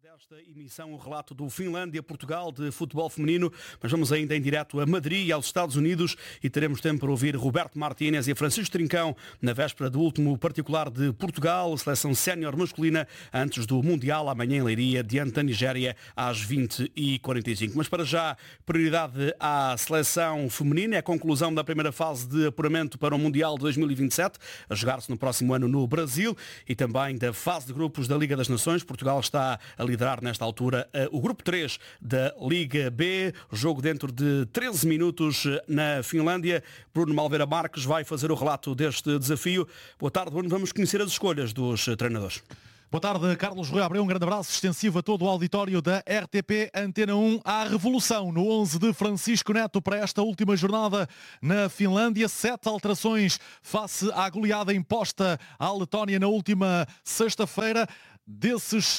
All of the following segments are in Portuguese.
Desta emissão, o relato do Finlândia-Portugal de futebol feminino, mas vamos ainda em direto a Madrid e aos Estados Unidos e teremos tempo para ouvir Roberto Martínez e Francisco Trincão na véspera do último particular de Portugal, a seleção sénior masculina, antes do Mundial, amanhã em Leiria, diante da Nigéria, às 20h45. Mas para já, prioridade à seleção feminina, é a conclusão da primeira fase de apuramento para o Mundial de 2027, a jogar-se no próximo ano no Brasil, e também da fase de grupos da Liga das Nações. Portugal está a liderar nesta altura o grupo 3 da Liga B, jogo dentro de 13 minutos na Finlândia. Bruno Malveira Marques vai fazer o relato deste desafio. Boa tarde, Bruno. Vamos conhecer as escolhas dos treinadores. Boa tarde, Carlos Rui Abreu. Um grande abraço extensivo a todo o auditório da RTP Antena 1. À revolução no 11 de Francisco Neto para esta última jornada na Finlândia. 7 alterações face à goleada imposta à Letónia na última sexta-feira. Desses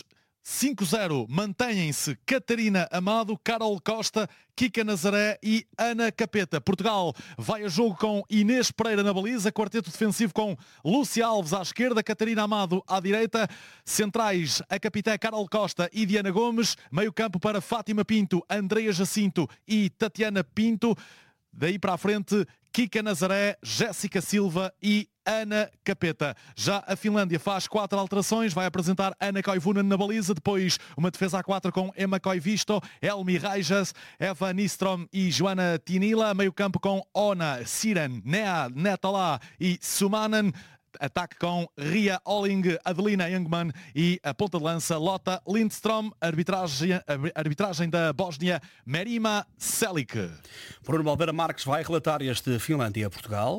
5-0 mantêm-se Catarina Amado, Carol Costa, Kika Nazaré e Ana Capeta. Portugal vai a jogo com Inês Pereira na baliza, quarteto defensivo com Lúcia Alves à esquerda, Catarina Amado à direita, centrais a capitã Carol Costa e Diana Gomes, meio campo para Fátima Pinto, Andreia Jacinto e Tatiana Pinto. Daí para a frente, Kika Nazaré, Jéssica Silva e Ana Capeta. Já a Finlândia faz 4 alterações, vai apresentar Ana Koivunen na baliza, depois uma defesa a 4 com Emma Koivisto, Elmi Raijas, Eva Nistrom e Joana Tinila, meio campo com Ona, Siren, Nea, Netala e Sumanen. Ataque com Ria Olling, Adelina Youngman e a ponta de lança Lotta Lindstrom. Arbitragem da Bósnia, Merima Selic. Bruno Malveira Marques vai relatar este Finlândia-Portugal.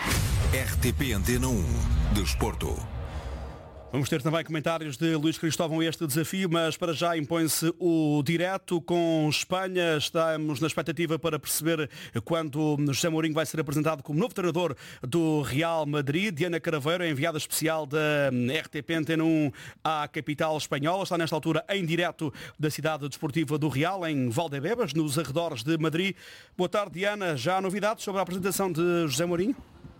RTP Antena 1, Desporto. Vamos ter também comentários de Luís Cristóvão a este desafio, mas para já impõe-se o direto com Espanha. Estamos na expectativa para perceber quando José Mourinho vai ser apresentado como novo treinador do Real Madrid. Diana Caraveiro, enviada especial da RTP Antena 1 à capital espanhola, está nesta altura em direto da cidade desportiva do Real, em Valdebebas, nos arredores de Madrid. Boa tarde, Diana. Já há novidades sobre a apresentação de José Mourinho?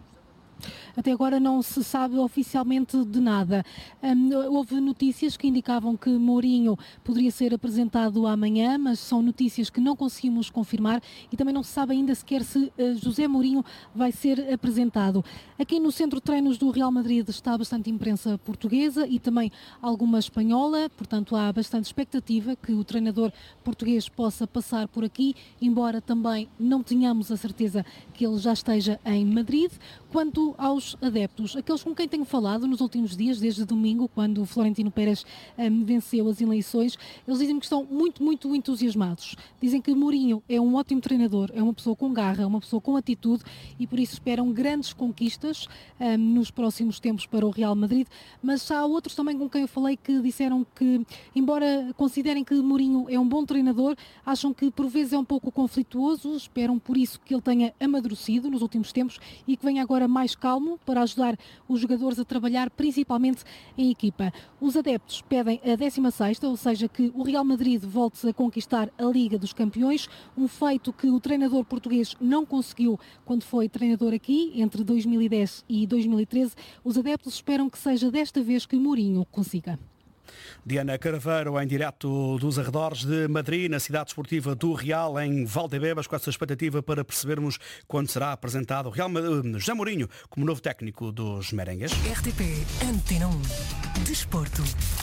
Até agora não se sabe oficialmente de nada. Houve notícias que indicavam que Mourinho poderia ser apresentado amanhã, mas são notícias que não conseguimos confirmar e também não se sabe ainda sequer se José Mourinho vai ser apresentado. Aqui no centro de treinos do Real Madrid está bastante imprensa portuguesa e também alguma espanhola, portanto há bastante expectativa que o treinador português possa passar por aqui, embora também não tenhamos a certeza que ele já esteja em Madrid. Quanto aos adeptos, aqueles com quem tenho falado nos últimos dias, desde domingo, quando o Florentino Pérez venceu as eleições, eles dizem que estão muito entusiasmados. Dizem que Mourinho é um ótimo treinador, é uma pessoa com garra, uma pessoa com atitude e por isso esperam grandes conquistas nos próximos tempos para o Real Madrid, mas há outros também com quem eu falei que disseram que, embora considerem que Mourinho é um bom treinador, acham que por vezes é um pouco conflituoso, esperam por isso que ele tenha amadurecido nos últimos tempos e que venha agora mais calmo para ajudar os jogadores a trabalhar principalmente em equipa. Os adeptos pedem a 16ª, ou seja, que o Real Madrid volte a conquistar a Liga dos Campeões, um feito que o treinador português não conseguiu quando foi treinador aqui, entre 2010 e 2013. Os adeptos esperam que seja desta vez que Mourinho consiga. Diana Caraveiro, em direto dos arredores de Madrid, na cidade esportiva do Real, em Valdebebas, com essa expectativa para percebermos quando será apresentado José Mourinho como novo técnico dos merengues. RTP Antena 1, Desporto.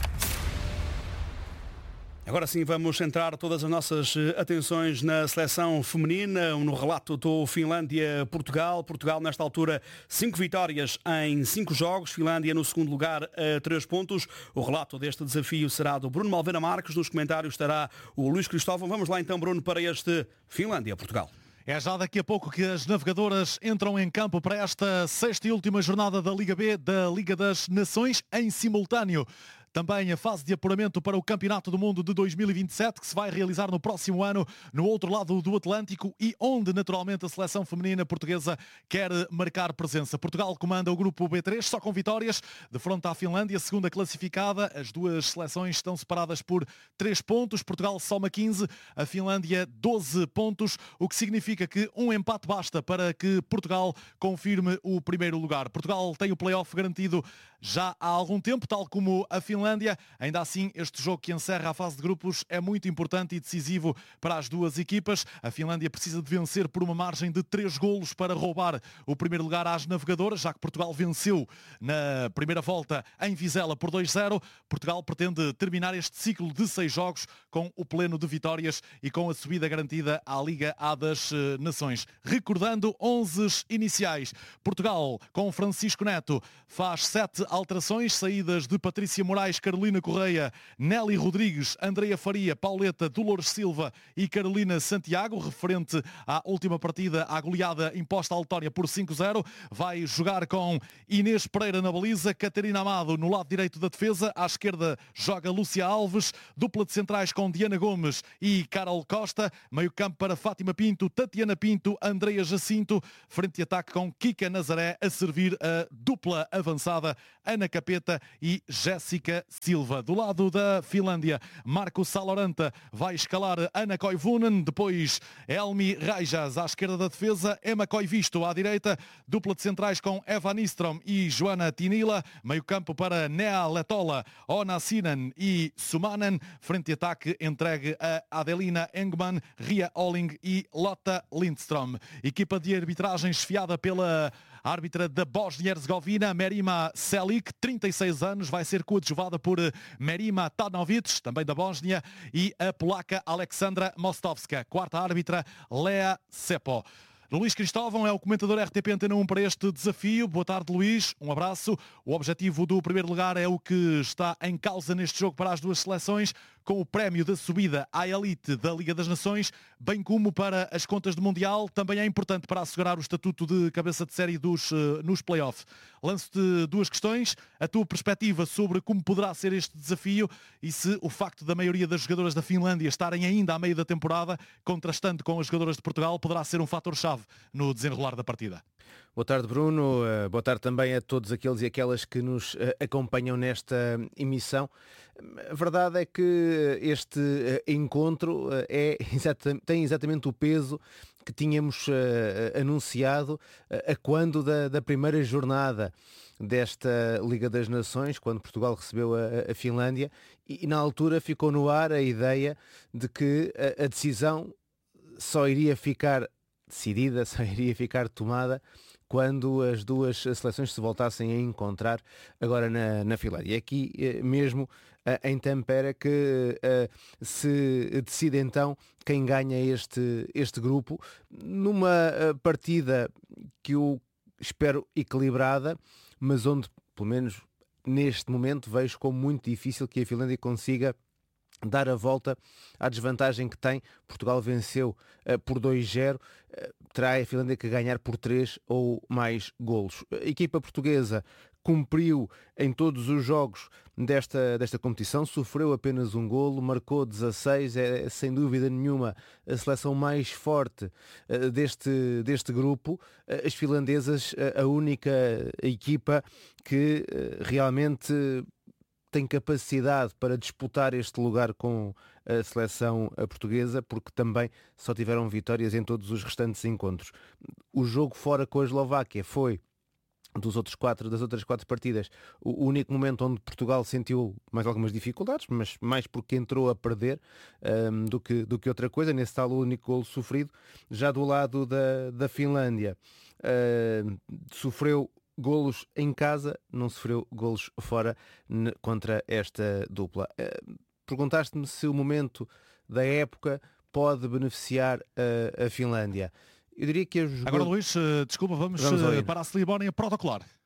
Agora sim vamos centrar todas as nossas atenções na seleção feminina, no relato do Finlândia-Portugal. Portugal nesta altura 5 vitórias em 5 jogos, Finlândia no segundo lugar a 3 pontos. O relato deste desafio será do Bruno Malveira Marques, nos comentários estará o Luís Cristóvão. Vamos lá então, Bruno, para este Finlândia-Portugal. É já daqui a pouco que as navegadoras entram em campo para esta 6ª e última jornada da Liga B, da Liga das Nações, em simultâneo. Também a fase de apuramento para o Campeonato do Mundo de 2027, que se vai realizar no próximo ano, no outro lado do Atlântico e onde, naturalmente, a seleção feminina portuguesa quer marcar presença. Portugal comanda o grupo B3, só com vitórias, de fronte à Finlândia, segunda classificada. As duas seleções estão separadas por 3 pontos. Portugal soma 15, a Finlândia 12 pontos, o que significa que um empate basta para que Portugal confirme o primeiro lugar. Portugal tem o play-off garantido já há algum tempo, tal como a Finlândia Finlândia. Ainda assim, este jogo que encerra a fase de grupos é muito importante e decisivo para as duas equipas. A Finlândia precisa de vencer por uma margem de 3 golos para roubar o primeiro lugar às navegadoras, já que Portugal venceu na primeira volta em Vizela por 2-0. Portugal pretende terminar este ciclo de 6 jogos com o pleno de vitórias e com a subida garantida à Liga A das Nações. Recordando 11 iniciais, Portugal com Francisco Neto faz 7 alterações, saídas de Patrícia Moraes, Carolina Correia, Nelly Rodrigues, Andreia Faria, Pauleta, Dolores Silva e Carolina Santiago, referente à última partida, à goleada imposta à Letónia por 5-0. Vai jogar com Inês Pereira na baliza, Catarina Amado no lado direito da defesa, à esquerda joga Lúcia Alves, dupla de centrais com Diana Gomes e Carol Costa, meio campo para Fátima Pinto, Tatiana Pinto, Andreia Jacinto, frente de ataque com Kika Nazaré a servir a dupla avançada Ana Capeta e Jéssica Silva. Do lado da Finlândia, Marco Saloranta vai escalar Ana Koivunen, depois Elmi Raijas à esquerda da defesa, Emma Koivisto à direita, dupla de centrais com Eva Nistrom e Joana Tinila, meio campo para Nea Letola, Ona Sinan e Sumanen, frente de ataque entregue a Adelina Engman, Ria Olling e Lotta Lindström. Equipa de arbitragem esfiada pela árbitra da Bósnia-Herzegovina, Merima Selic, 36 anos, vai ser coadjuvada por Merima Tanovic, também da Bósnia, e a polaca Aleksandra Mostovska. Quarta árbitra, Lea Sepo. Luís Cristóvão é o comentador RTP Antena 1 para este desafio. Boa tarde, Luís. Um abraço. O objetivo do primeiro lugar é o que está em causa neste jogo para as duas seleções, com o prémio da subida à elite da Liga das Nações, bem como para as contas do Mundial. Também é importante para assegurar o estatuto de cabeça de série nos play-offs. Lanço-te 2 questões. A tua perspectiva sobre como poderá ser este desafio e se o facto da maioria das jogadoras da Finlândia estarem ainda a meio da temporada, contrastando com as jogadoras de Portugal, poderá ser um fator-chave no desenrolar da partida. Boa tarde, Bruno. Boa tarde também a todos aqueles e aquelas que nos acompanham nesta emissão. A verdade é que este encontro tem exatamente o peso que tínhamos anunciado a quando da primeira jornada desta Liga das Nações, quando Portugal recebeu a Finlândia, e na altura ficou no ar a ideia de que a decisão só iria ficar decidida, só iria ficar tomada quando as duas seleções se voltassem a encontrar agora na Finlândia. E aqui mesmo em Tampere que se decide então quem ganha este grupo, numa partida que eu espero equilibrada, mas onde, pelo menos neste momento, vejo como muito difícil que a Finlândia consiga dar a volta à desvantagem que tem. Portugal venceu por 2-0, terá a Finlândia que ganhar por 3 ou mais golos. A equipa portuguesa cumpriu em todos os jogos desta competição, sofreu apenas um golo, marcou 16, é sem dúvida nenhuma a seleção mais forte deste grupo. As finlandesas, a única equipa que realmente tem capacidade para disputar este lugar com a seleção portuguesa, porque também só tiveram vitórias em todos os restantes encontros. O jogo fora com a Eslováquia foi, das outras 4 partidas, o único momento onde Portugal sentiu mais algumas dificuldades, mas mais porque entrou a perder do que outra coisa, nesse tal único golo sofrido. Já do lado da Finlândia, sofreu golos em casa, não sofreu golos fora contra esta dupla. Perguntaste-me se o momento da época pode beneficiar a Finlândia. Eu diria que Agora, Luís, desculpa, vamos para a cerimónia protocolar.